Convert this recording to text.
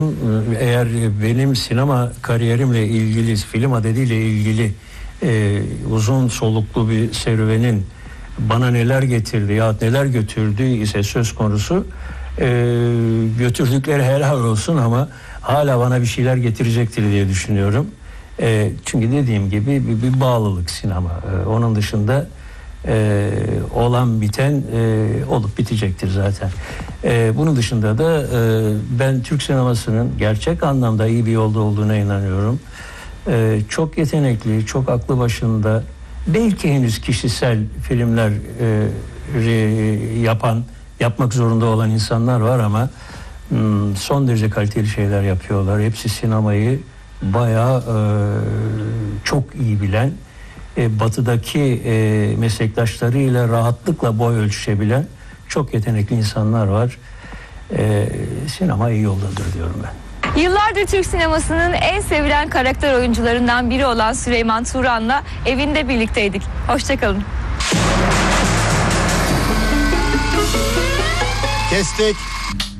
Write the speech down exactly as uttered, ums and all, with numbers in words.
Eğer benim sinema kariyerimle ilgili, film adediyle ilgili e, uzun soluklu bir serüvenin bana neler getirdi ya neler götürdü ise söz konusu, e, götürdükleri helal olsun ama hala bana bir şeyler getirecektir diye düşünüyorum. E, çünkü dediğim gibi bir, bir bağlılık sinema. E, onun dışında e, olan biten e, olup bitecektir zaten. E, bunun dışında da e, ben Türk sinemasının gerçek anlamda iyi bir yolda olduğuna inanıyorum. E, çok yetenekli, çok aklı başında, belki henüz kişisel filmler e, yapan, yapmak zorunda olan insanlar var ama hmm, son derece kaliteli şeyler yapıyorlar. Hepsi sinemayı bayağı e, çok iyi bilen, e, batıdaki e, meslektaşlarıyla rahatlıkla boy ölçüşebilen çok yetenekli insanlar var. E, sinema iyi yoldadır diyorum ben. Yıllardır Türk sinemasının en sevilen karakter oyuncularından biri olan Süleyman Turan'la evinde birlikteydik. Hoşçakalın. Kestik.